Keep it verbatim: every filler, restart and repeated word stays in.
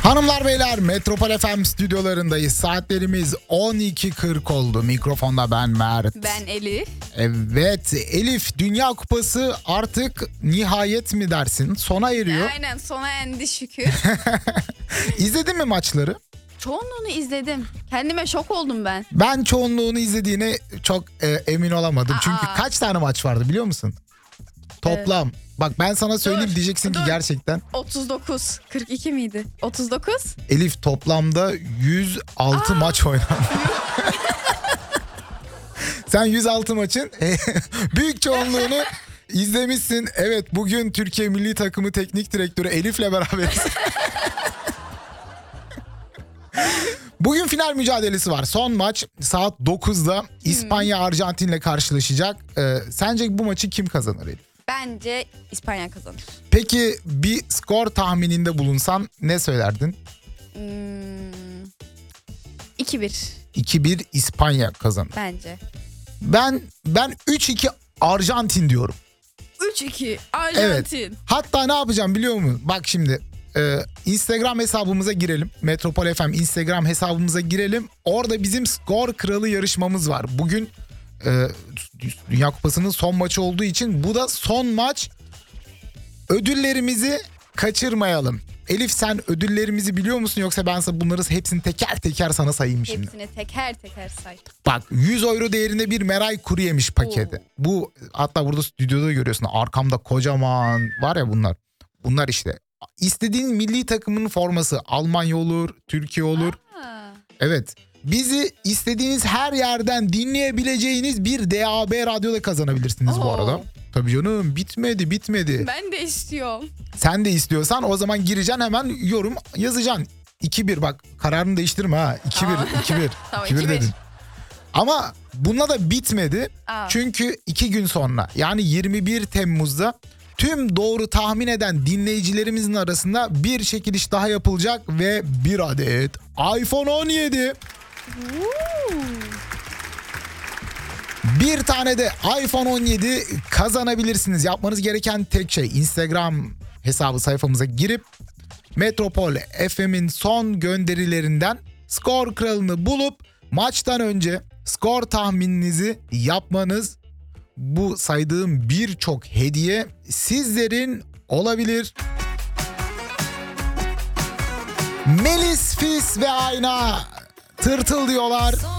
Hanımlar beyler, Metropol F M stüdyolarındayız. Saatlerimiz on iki kırk oldu. Mikrofonda ben Mert. Ben Elif. Evet Elif, Dünya Kupası artık nihayet mi dersin? Sona eriyor. Aynen, sona endi şükür. İzledin mi maçları? Çoğunluğunu izledim. Kendime şok oldum ben. Ben çoğunluğunu izlediğine çok e, emin olamadım. Aa. Çünkü kaç tane maç vardı biliyor musun? Toplam. Bak ben sana söyleyeyim, Dur, diyeceksin ki dur. gerçekten. otuz dokuz. kırk iki miydi? otuz dokuz? Elif, toplamda yüz altı Aa. maç oynandı. Sen yüz altı maçın büyük çoğunluğunu izlemişsin. Evet, bugün Türkiye Milli Takımı Teknik Direktörü Elif'le beraberiz. Bugün final mücadelesi var. Son maç saat dokuzda İspanya Arjantin'le karşılaşacak. Ee, sence bu maçı kim kazanır Elif? Bence İspanya kazanır. Peki bir skor tahmininde bulunsan ne söylerdin? Hmm, iki bir iki bir İspanya kazanır. bence. Ben ben üç iki Arjantin diyorum. üç iki Arjantin. Evet. Hatta ne yapacağım biliyor musun? Bak şimdi e, Instagram hesabımıza girelim. Metropol F M Instagram hesabımıza girelim. Orada bizim skor kralı yarışmamız var. Bugün e, Dünya Kupası'nın son maçı olduğu için bu da son maç. Ödüllerimizi kaçırmayalım. Elif, sen ödüllerimizi biliyor musun, yoksa ben sana bunları hepsini teker teker sana sayayım şimdi. Hepsini teker teker say. Bak, yüz euro değerinde bir Meray kuru yemiş paketi. Oo. Bu hatta burada stüdyoda görüyorsun, arkamda kocaman var ya bunlar. Bunlar işte. İstediğin milli takımın forması, Almanya olur, Türkiye olur. Aa. Evet. Bizi istediğiniz her yerden dinleyebileceğiniz bir D A B radyoda kazanabilirsiniz bu Oo. arada. Tabii canım, bitmedi bitmedi. Ben de istiyorum. Sen de istiyorsan o zaman gireceksin, hemen yorum yazacaksın. iki bir, bak kararını değiştirme ha. iki bir, Tamam. iki bir. Tamam, iki bir iki bir. dedin. Ama bununla da bitmedi. Aa. Çünkü iki gün sonra, yani yirmi bir Temmuz'da tüm doğru tahmin eden dinleyicilerimizin arasında bir çekiliş daha yapılacak ve bir adet iPhone on yedi. Woo. Bir tane de iPhone on yedi kazanabilirsiniz. Yapmanız gereken tek şey, Instagram hesabı sayfamıza girip Metropol F M'in son gönderilerinden skor kralını bulup maçtan önce skor tahmininizi yapmanız. Bu saydığım birçok hediye sizlerin olabilir. Melis, Fis ve Ayna tırtıl diyorlar.